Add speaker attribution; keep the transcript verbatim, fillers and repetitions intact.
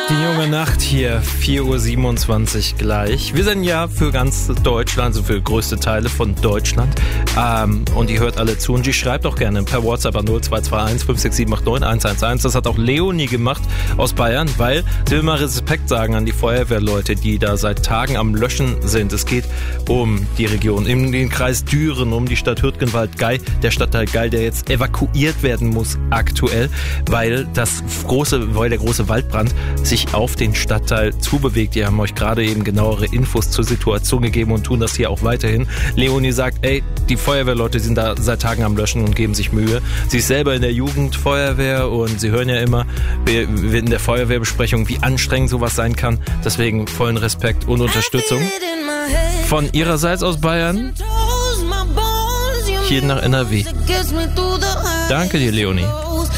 Speaker 1: Die junge Nacht hier, vier Uhr siebenundzwanzig gleich. Wir sind ja für ganz Deutschland, also für größte Teile von Deutschland. Ähm, und ihr hört alle zu und die schreibt auch gerne per WhatsApp an null zwei zwei eins fünf sechs sieben acht neun eins eins eins. Das hat auch Leonie gemacht aus Bayern, weil sie will mal Respekt sagen an die Feuerwehrleute, die da seit Tagen am Löschen sind. Es geht um die Region, um den Kreis Düren, um die Stadt Hürtgenwald-Gei, der Stadtteil Gei, der jetzt evakuiert werden muss aktuell, weil das große, weil der große Waldbrand sich auf den Stadtteil zubewegt. Die haben euch gerade eben genauere Infos zur Situation gegeben und tun das hier auch weiterhin. Leonie sagt, ey, die Feuerwehrleute sind da seit Tagen am Löschen und geben sich Mühe. Sie ist selber in der Jugendfeuerwehr und sie hören ja immer in der Feuerwehrbesprechung, wie anstrengend sowas sein kann. Deswegen vollen Respekt und Unterstützung von ihrerseits aus Bayern hier nach N R W. Danke dir, Leonie.